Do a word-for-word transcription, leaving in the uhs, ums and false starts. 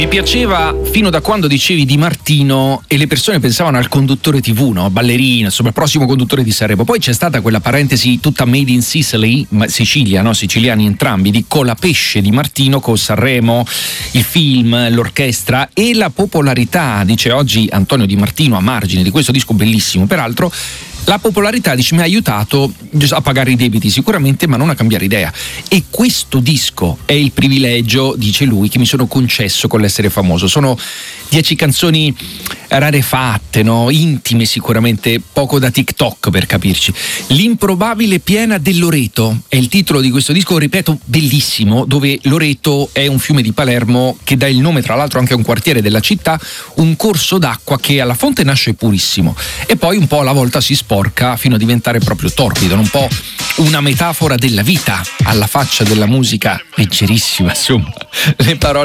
Mi piaceva fino da quando dicevi Di Martino e le persone pensavano al conduttore tivù, no? Ballerino, insomma, il prossimo conduttore di Sanremo. Poi c'è stata quella parentesi tutta made in Sicily, ma Sicilia, no? Siciliani entrambi, di Colapesce Di Martino con Sanremo, il film, l'orchestra e la popolarità, dice oggi Antonio Di Martino a margine di questo disco bellissimo, peraltro. La popolarità, dice, mi ha aiutato a pagare i debiti sicuramente, ma non a cambiare idea. E questo disco è il privilegio, dice lui, che mi sono concesso con l'essere famoso. Sono dieci canzoni rarefatte, no? Intime sicuramente, poco da TikTok per capirci. L'improbabile piena del Loreto è il titolo di questo disco, ripeto, bellissimo, dove Loreto è un fiume di Palermo che dà il nome tra l'altro anche a un quartiere della città, un corso d'acqua che alla fonte nasce purissimo e poi un po' alla volta si sporca fino a diventare proprio torbido, un po' una metafora della vita alla faccia della musica leggerissima, insomma, le parole